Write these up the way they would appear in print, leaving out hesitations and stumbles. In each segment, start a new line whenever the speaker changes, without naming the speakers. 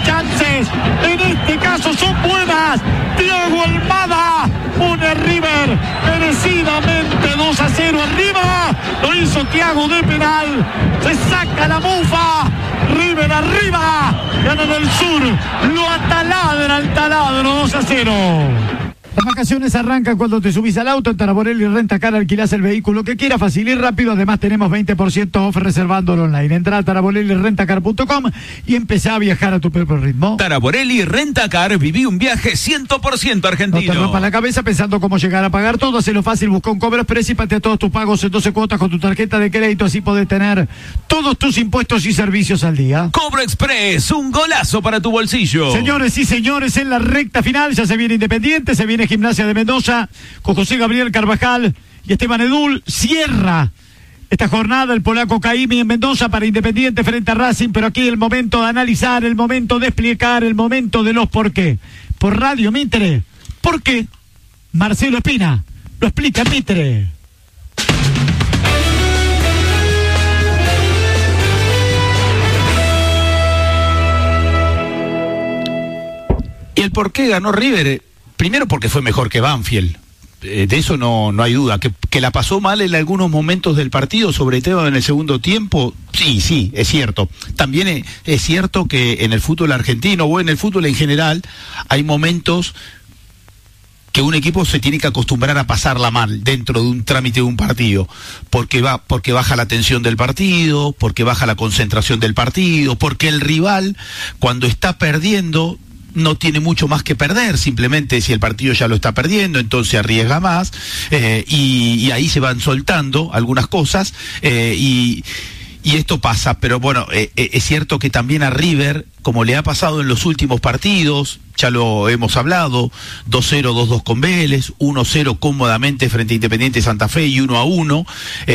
chances. En este caso son buenas. Thiago Almada pone River merecidamente 2-0 arriba. Lo hizo Thiago de penal. Se saca la mufa. River arriba. Gana del Sur. Lo ataladra el taladro 2-0. Las vacaciones arrancan cuando te subís al auto. En Taraborelli Rentacar alquilás el vehículo que quieras, fácil y rápido. Además tenemos 20% off reservándolo online. Entrá a taraborellirentacar.com y empezá a viajar a tu propio ritmo.
Taraborelli Rentacar, viví un viaje 100% argentino.
No te rompas la cabeza pensando cómo llegar a pagar todo. Hacelo fácil, busca un Cobro Express y patea todos tus pagos en 12 cuotas con tu tarjeta de crédito. Así podés tener todos tus impuestos y servicios al día.
Cobro Express, un golazo para tu bolsillo.
Señores y señores, en la recta final ya se viene Independiente, se viene Gimnasia de Mendoza, con José Gabriel Carvajal y Esteban Edul. Cierra esta jornada el polaco Caimi en Mendoza para Independiente frente a Racing, pero aquí el momento de analizar, el momento de explicar, el momento de los por qué. Por Radio Mitre, ¿por qué? Marcelo Espina, lo explica Mitre.
Y el por qué ganó River, primero porque fue mejor que Banfield, de eso no hay duda. Que la pasó mal en algunos momentos del partido, sobre todo en el segundo tiempo, sí, es cierto. También es cierto que en el fútbol argentino o en el fútbol en general hay momentos que un equipo se tiene que acostumbrar a pasarla mal dentro de un trámite de un partido, porque baja la tensión del partido, porque baja la concentración del partido, porque el rival cuando está perdiendo no tiene mucho más que perder, simplemente si el partido ya lo está perdiendo, entonces arriesga más, y ahí se van soltando algunas cosas, y esto pasa. Pero bueno, es cierto que también a River, como le ha pasado en los últimos partidos, ya lo hemos hablado, 2-0, 2-2 con Vélez, 1-0 cómodamente frente a Independiente Santa Fe y 1-1,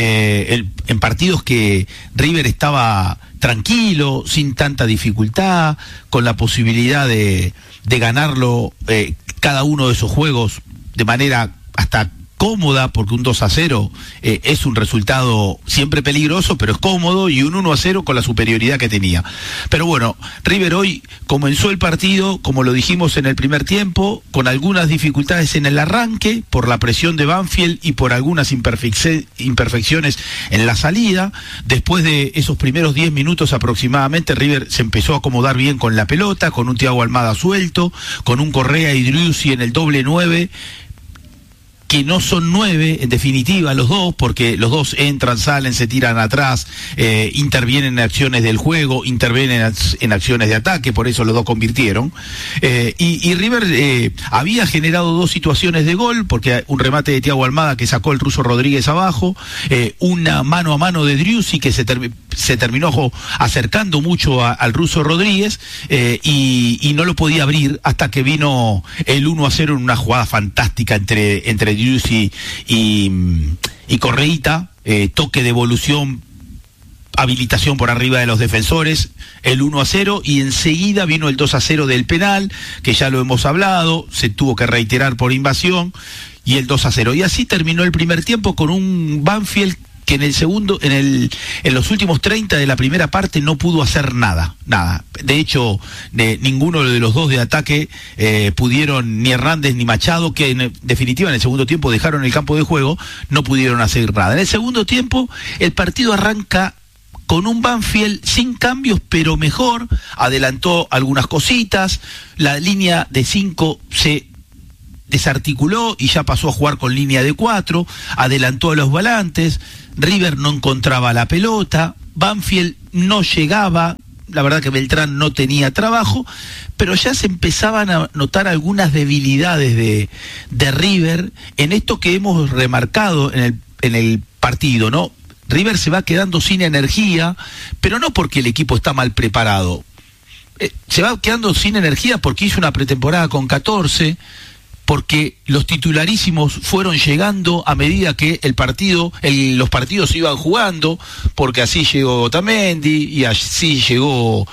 en partidos que River estaba tranquilo, sin tanta dificultad, con la posibilidad de ganarlo cada uno de esos juegos de manera hasta cómoda, porque un 2-0 es un resultado siempre peligroso, pero es cómodo, y un 1-0 con la superioridad que tenía. Pero bueno, River hoy comenzó el partido, como lo dijimos en el primer tiempo, con algunas dificultades en el arranque, por la presión de Banfield y por algunas imperfecciones en la salida. Después de esos primeros 10 minutos aproximadamente, River se empezó a acomodar bien con la pelota, con un Thiago Almada suelto, con un Correa y Driussi en el doble 9, que no son 9, en definitiva, los dos, porque los dos entran, salen, se tiran atrás, intervienen en acciones del juego, intervienen en acciones de ataque, por eso los dos convirtieron. Y River había generado dos situaciones de gol, porque un remate de Thiago Almada que sacó el ruso Rodríguez abajo, una mano a mano de Driussi que se terminó acercando mucho al ruso Rodríguez, y no lo podía abrir hasta que vino el 1-0 en una jugada fantástica entre Driussi y Correita, toque de evolución, habilitación por arriba de los defensores, el 1-0, y enseguida vino el 2-0 del penal, que ya lo hemos hablado, se tuvo que reiterar por invasión, y el 2-0. Y así terminó el primer tiempo con un Banfield que en los últimos 30 de la primera parte no pudo hacer nada. De hecho, ninguno de los dos de ataque pudieron, ni Hernández ni Machado, que en definitiva en el segundo tiempo dejaron el campo de juego, no pudieron hacer nada. En el segundo tiempo, el partido arranca con un Banfield sin cambios, pero mejor, adelantó algunas cositas, la línea de 5 se desarticuló y ya pasó a jugar con línea de 4, adelantó a los volantes, River no encontraba la pelota, Banfield no llegaba, la verdad que Beltrán no tenía trabajo, pero ya se empezaban a notar algunas debilidades de River en esto que hemos remarcado en el partido, ¿no? River se va quedando sin energía, pero no porque el equipo está mal preparado, se va quedando sin energía porque hizo una pretemporada con 14, porque los titularísimos fueron llegando a medida que los partidos se iban jugando, porque así llegó Otamendi, y así llegó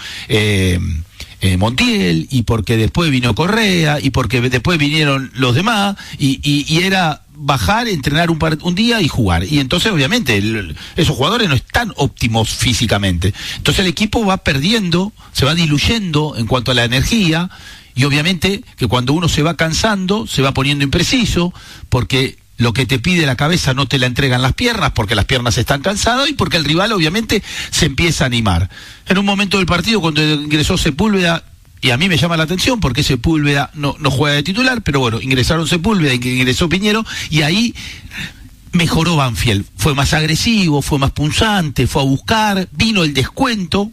Montiel, y porque después vino Correa, y porque después vinieron los demás, y era bajar, entrenar un día y jugar. Y entonces, obviamente, esos jugadores no están óptimos físicamente. Entonces el equipo va perdiendo, se va diluyendo en cuanto a la energía, y obviamente que cuando uno se va cansando, se va poniendo impreciso, porque lo que te pide la cabeza no te la entregan las piernas, porque las piernas están cansadas y porque el rival obviamente se empieza a animar. En un momento del partido, cuando ingresó Sepúlveda, y a mí me llama la atención porque Sepúlveda no juega de titular, pero bueno, ingresaron Sepúlveda y ingresó Piñero, y ahí mejoró Banfield. Fue más agresivo, fue más punzante, fue a buscar, vino el descuento,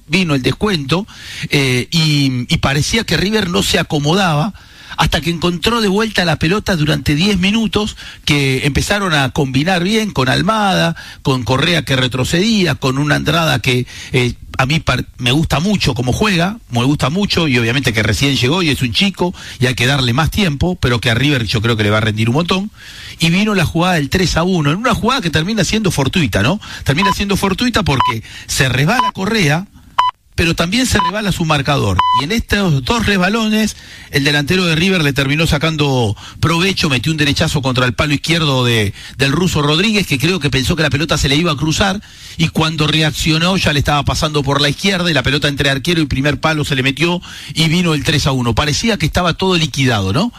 y parecía que River no se acomodaba, hasta que encontró de vuelta la pelota durante 10 minutos, que empezaron a combinar bien con Almada, con Correa que retrocedía, con una Andrada que a mí me gusta mucho cómo juega, me gusta mucho, y obviamente que recién llegó y es un chico y hay que darle más tiempo, pero que a River yo creo que le va a rendir un montón. Y vino la jugada del 3-1, en una jugada que termina siendo fortuita, ¿no? Termina siendo fortuita porque se resbala Correa, pero también se resbala su marcador. Y en estos dos resbalones, el delantero de River le terminó sacando provecho, metió un derechazo contra el palo izquierdo del ruso Rodríguez, que creo que pensó que la pelota se le iba a cruzar, y cuando reaccionó ya le estaba pasando por la izquierda, y la pelota entre arquero y primer palo se le metió, y vino el 3-1. Parecía que estaba todo liquidado, ¿no?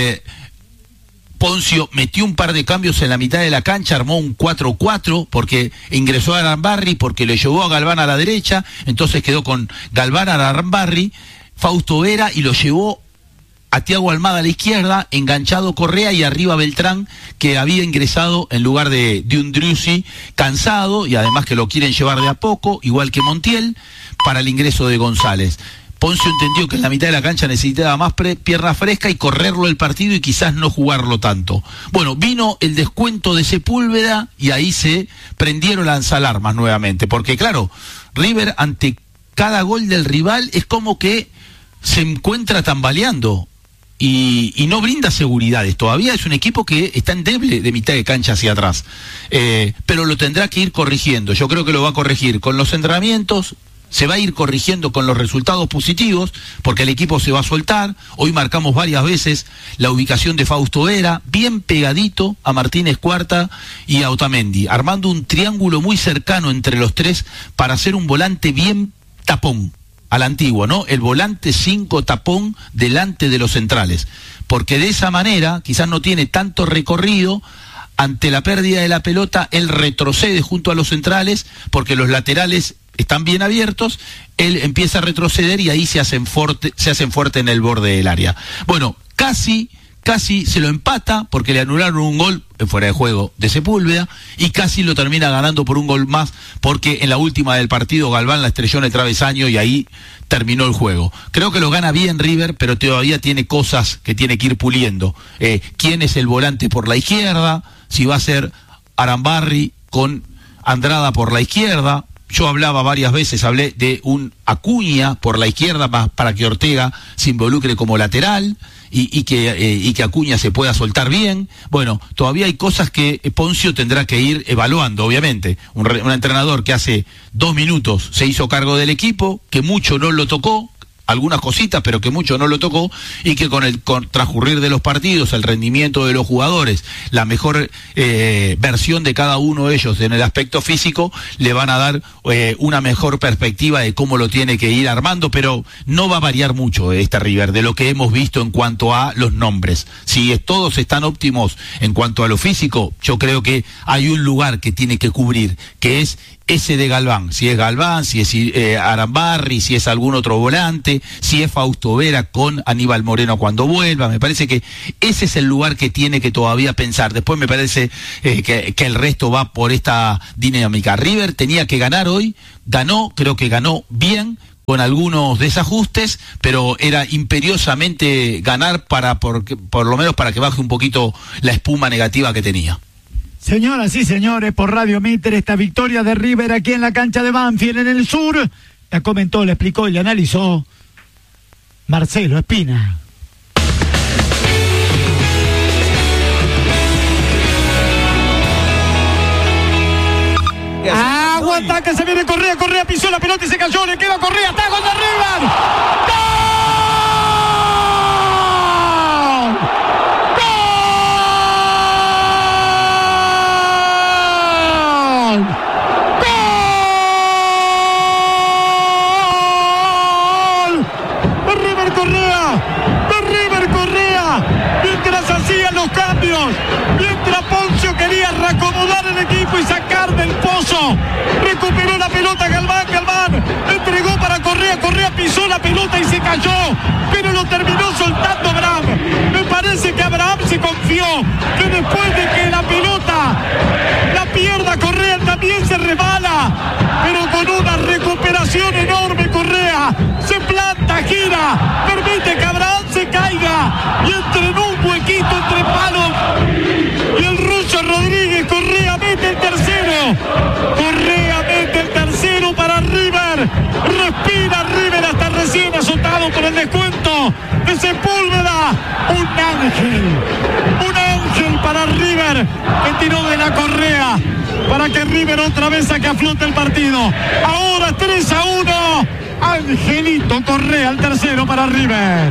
Poncio metió un par de cambios en la mitad de la cancha, armó un 4-4, porque ingresó a Arambarri, porque le llevó a Galván a la derecha, entonces quedó con Galván a Arambarri, Fausto Vera, y lo llevó a Thiago Almada a la izquierda, enganchado Correa, y arriba Beltrán, que había ingresado en lugar de un Driussi cansado, y además que lo quieren llevar de a poco, igual que Montiel, para el ingreso de González. Poncio entendió que en la mitad de la cancha necesitaba más pierna fresca y correrlo el partido y quizás no jugarlo tanto. Bueno, vino el descuento de Sepúlveda y ahí se prendieron las alarmas nuevamente, porque claro, River ante cada gol del rival es como que se encuentra tambaleando y no brinda seguridades. Todavía es un equipo que está endeble de mitad de cancha hacia atrás, pero lo tendrá que ir corrigiendo. Yo creo que lo va a corregir con los entrenamientos, se va a ir corrigiendo con los resultados positivos, porque el equipo se va a soltar. Hoy marcamos varias veces la ubicación de Fausto Vera, bien pegadito a Martínez Cuarta y a Otamendi, armando un triángulo muy cercano entre los tres para hacer un volante bien tapón, a la antigua, ¿no? El volante 5 tapón delante de los centrales, porque de esa manera quizás no tiene tanto recorrido. Ante la pérdida de la pelota, él retrocede junto a los centrales, porque los laterales están bien abiertos, él empieza a retroceder y ahí se hacen fuerte en el borde del área. Bueno, casi se lo empata porque le anularon un gol en fuera de juego de Sepúlveda, y casi lo termina ganando por un gol más, porque en la última del partido Galván la estrelló en el travesaño y ahí terminó el juego. Creo que lo gana bien River, pero todavía tiene cosas que tiene que ir puliendo. ¿Quién es el volante por la izquierda? Si va a ser Arambarri con Andrada por la izquierda. Yo hablaba varias veces, hablé de un Acuña por la izquierda para que Ortega se involucre como lateral y que Acuña se pueda soltar bien. Bueno, todavía hay cosas que Poncio tendrá que ir evaluando, obviamente. Un entrenador que hace 2 minutos se hizo cargo del equipo, que mucho no lo tocó, algunas cositas, pero que mucho no lo tocó, y que con el transcurrir de los partidos, el rendimiento de los jugadores, la mejor versión de cada uno de ellos en el aspecto físico, le van a dar una mejor perspectiva de cómo lo tiene que ir armando, pero no va a variar mucho esta River de lo que hemos visto en cuanto a los nombres. Si todos están óptimos en cuanto a lo físico, yo creo que hay un lugar que tiene que cubrir, que es ese de Galván, si es Galván, si es Arambarri, si es algún otro volante, si es Fausto Vera con Aníbal Moreno cuando vuelva. Me parece que ese es el lugar que tiene que todavía pensar. Después me parece que el resto va por esta dinámica. River tenía que ganar hoy, ganó, creo que ganó bien, con algunos desajustes, pero era imperiosamente ganar por lo menos para que baje un poquito la espuma negativa que tenía.
Señoras y señores, por Radio Mitre, esta victoria de River aquí en la cancha de Banfield en el sur, la comentó, la explicó y la analizó Marcelo Espina. Aguanta que se viene Correa pisó la pelota y se cayó, le queda Correa, está contra River. Russo. Recuperó la pelota Galván. Entregó para Correa. Correa pisó la pelota y se cayó. Pero lo terminó soltando Abraham. Me parece que Abraham se confió. Que después de que la pelota la pierda Correa también se resbala. Pero con una recuperación enorme Correa. Se planta, gira. Permite que Abraham se caiga. Y entre en un huequito entre palos. Y el ruso Rodríguez. Correa mete el tercero. Correa mete el tercero para River. Respira River hasta recién azotado por el descuento de Sepúlveda. Un ángel para River que tiró de la Correa para que River otra vez saque a flote el partido. Ahora 3-1. Angelito Correa el tercero para River.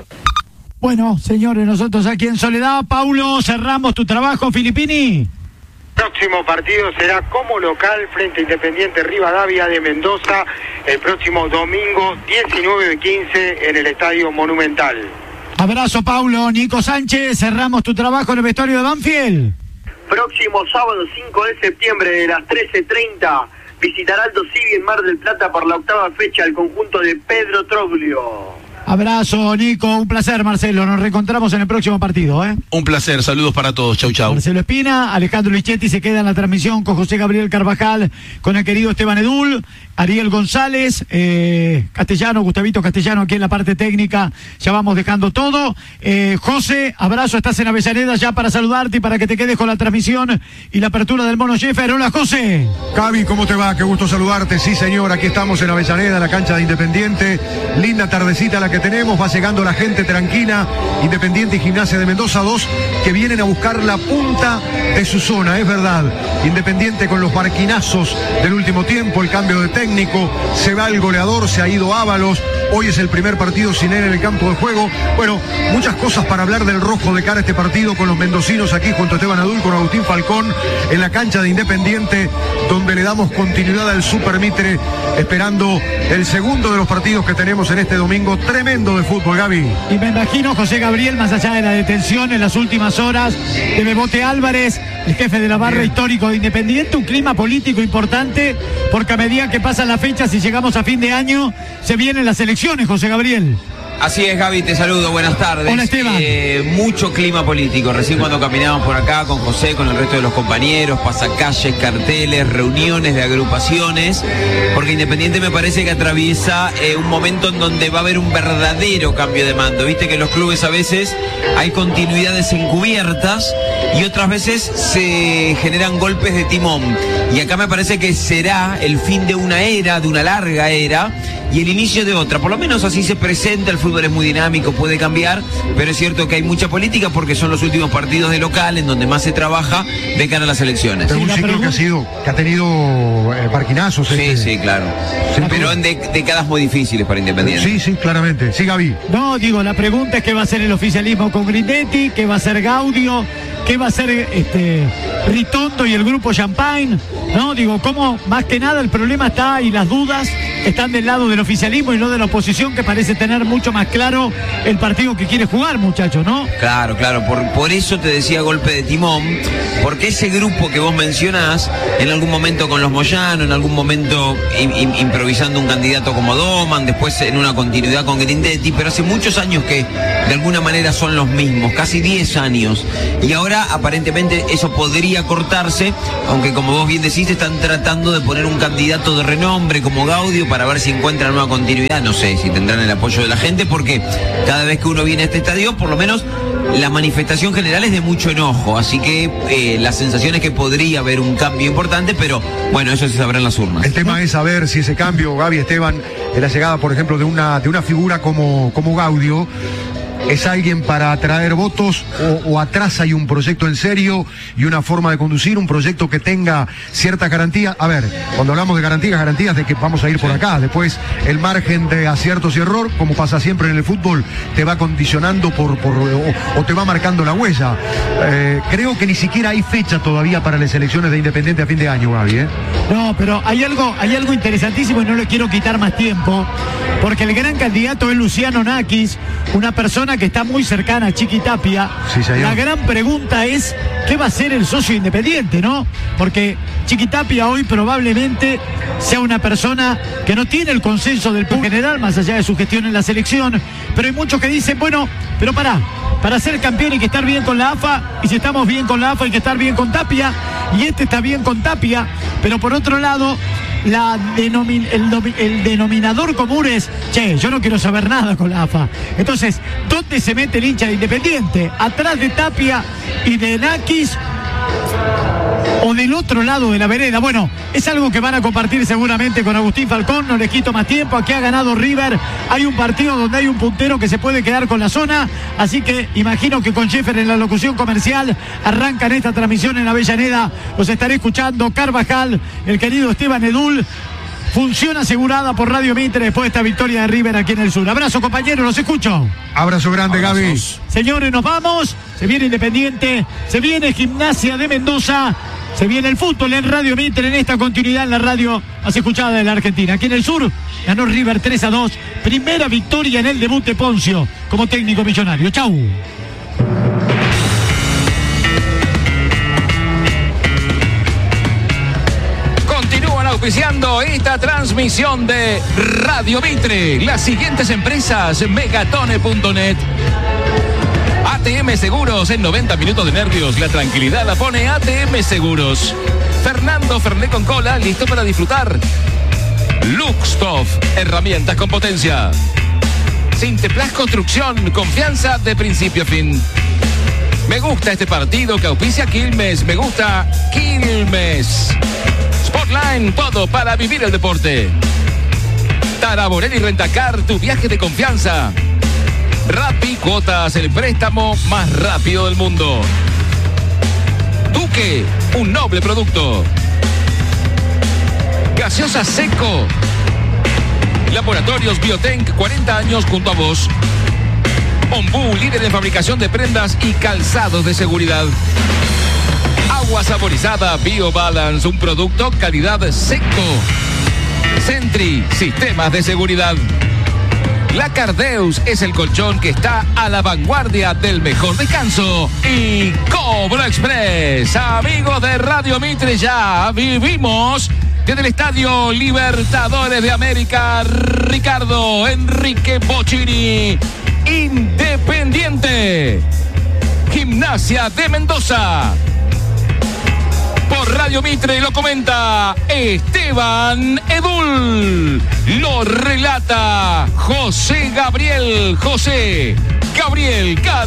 Bueno, señores, nosotros aquí en Soledad. Paulo, cerramos tu trabajo, Filippini.
Próximo partido será como local frente a Independiente Rivadavia de Mendoza el próximo domingo 19:15 en el Estadio Monumental.
Abrazo, Paulo. Nico Sánchez, cerramos tu trabajo en el vestuario de Banfield.
Próximo sábado 5 de septiembre de las 13:30 visitará Aldo Civi en Mar del Plata por la octava fecha el conjunto de Pedro Troglio.
Abrazo, Nico, un placer, Marcelo, nos reencontramos en el próximo partido, ¿eh?
Un placer, saludos para todos, chau.
Marcelo Espina, Alejandro Lichetti se queda en la transmisión con José Gabriel Carvajal, con el querido Esteban Edul, Ariel González, Castellano, Gustavito Castellano aquí en la parte técnica, ya vamos dejando todo. José, abrazo, estás en Avellaneda ya para saludarte y para que te quedes con la transmisión y la apertura del Mono Sheffer. Hola, José.
Gaby, ¿cómo te va? Qué gusto saludarte. Sí, señor, aquí estamos en Avellaneda, en la cancha de Independiente. Linda tardecita la que tenemos, va llegando la gente tranquila. Independiente y Gimnasia de Mendoza, dos que vienen a buscar la punta de su zona, es verdad. Independiente con los barquinazos del último tiempo, el cambio de técnico, se va el goleador, se ha ido Ábalos. Hoy es el primer partido sin él en el campo de juego. Bueno, muchas cosas para hablar del rojo de cara a este partido con los mendocinos aquí junto a Esteban Adul, con Agustín Falcón en la cancha de Independiente, donde le damos continuidad al Super Mitre, esperando el segundo de los partidos que tenemos en este domingo tremendo de fútbol, Gaby.
Y me imagino, José Gabriel, más allá de la detención en las últimas horas de Bebote Álvarez, el jefe de la barra histórico de Independiente, un clima político importante, porque a medida que pasan las fechas y llegamos a fin de año, se vienen las elecciones, José Gabriel.
Así es, Gaby, te saludo, buenas tardes.
Hola, Esteban.
Mucho clima político. Recién cuando caminamos por acá con José, con el resto de los compañeros, pasacalles, carteles, reuniones de agrupaciones, porque Independiente me parece que atraviesa un momento en donde va a haber un verdadero cambio de mando. Viste que en los clubes a veces hay continuidades encubiertas y otras veces se generan golpes de timón. Y acá me parece que será el fin de una era, de una larga era, y el inicio de otra. Por lo menos así se presenta. El fútbol es muy dinámico, puede cambiar, pero es cierto que hay mucha política porque son los últimos partidos de local en donde más se trabaja de cara a las elecciones.
Pero un ciclo que ha tenido barquinazos.
Sí, claro. Pero en décadas muy difíciles para Independiente.
Sí, claramente. Sí, Gaby.
No, digo, la pregunta es qué va a hacer el oficialismo con Grindetti, qué va a hacer Gaudio, qué va a hacer Ritondo y el grupo Champagne, ¿no? Digo, cómo más que nada el problema está y las dudas están del lado del oficialismo y no de la oposición, que parece tener mucho más claro el partido que quiere jugar, muchachos, ¿no?
Claro, por eso te decía golpe de timón, porque ese grupo que vos mencionás, en algún momento con los Moyano, en algún momento improvisando un candidato como Doman, después en una continuidad con Grindetti, pero hace muchos años que de alguna manera son los mismos, casi 10 años, y ahora aparentemente eso podría cortarse, aunque como vos bien decís, están tratando de poner un candidato de renombre como Gaudio para ver si encuentran nueva continuidad. No sé si tendrán el apoyo de la gente, porque cada vez que uno viene a este estadio, por lo menos la manifestación general es de mucho enojo, así que la sensación es que podría haber un cambio importante, pero bueno, eso se sabrá en las urnas.
El tema es saber si ese cambio, Gaby, Esteban, en la llegada, por ejemplo, de una figura como Gaudio, ¿es alguien para atraer votos o atrás hay un proyecto en serio y una forma de conducir, un proyecto que tenga ciertas garantías? A ver, cuando hablamos de garantías de que vamos a ir por acá. Después, el margen de aciertos y error, como pasa siempre en el fútbol, te va condicionando o te va marcando la huella. Creo que ni siquiera hay fecha todavía para las elecciones de Independiente a fin de año, Gaby, ¿eh?
No, pero hay algo interesantísimo y no le quiero quitar más tiempo, porque el gran candidato es Luciano Nakis, una persona
persona que está muy cercana a Chiqui Tapia.
Sí, señor.
La gran pregunta es, ¿qué va a hacer el socio Independiente, no? Porque Chiqui Tapia hoy probablemente sea una persona que no tiene el consenso del público general, más allá de su gestión en la selección, pero hay muchos que dicen, bueno, pero para ser campeón hay que estar bien con la AFA, y si estamos bien con la AFA hay que estar bien con Tapia, y este está bien con Tapia, pero por otro lado, el denominador común es, yo no quiero saber nada con la AFA. Entonces, ¿dónde se mete el hincha de Independiente? ¿Atrás de Tapia y de Nakis o del otro lado de la vereda? Bueno, es algo que van a compartir seguramente con Agustín Falcón. No les quito más tiempo. Aquí ha ganado River. Hay un partido donde hay un puntero que se puede quedar con la zona, así que imagino que con Sheffer en la locución comercial arrancan esta transmisión en Avellaneda. Los estaré escuchando Carvajal, el querido Esteban Edul. Función asegurada por Radio Mitre después de esta victoria de River aquí en el sur. Abrazo, compañeros, los escucho.
Abrazo grande, Gaby.
Señores, nos vamos. Se viene Independiente, se viene Gimnasia de Mendoza, se viene el fútbol en Radio Mitre, en esta continuidad en la radio más escuchada de la Argentina. Aquí en el sur ganó River 3-2. Primera victoria en el debut de Poncio como técnico millonario. Chau.
Auspiciando esta transmisión de Radio Mitre, las siguientes empresas: Megatone.net, ATM Seguros. En 90 minutos de nervios, la tranquilidad la pone ATM Seguros. Fernando Fernet con cola, listo para disfrutar. Luxtoff, herramientas con potencia. Sinteplas Construcción, confianza de principio a fin. Me gusta este partido que auspicia Quilmes. Me gusta Quilmes. Sportline, todo para vivir el deporte. Taraborelli Rentacar, tu viaje de confianza. Rappi Cuotas, el préstamo más rápido del mundo. Duque, un noble producto. Gaseosa Seco. Laboratorios Biotenc, 40 años junto a vos. Ombú, líder en fabricación de prendas y calzados de seguridad. Agua saborizada BioBalance, un producto calidad Seco. Sentry, sistemas de seguridad. La Cardeus es el colchón que está a la vanguardia del mejor descanso. Y Cobro Express, amigos de Radio Mitre, ya vivimos desde el Estadio Libertadores de América. Ricardo Enrique Bocchini. Independiente, Gimnasia de Mendoza. Por Radio Mitre lo comenta Esteban Edul. Lo relata José Gabriel.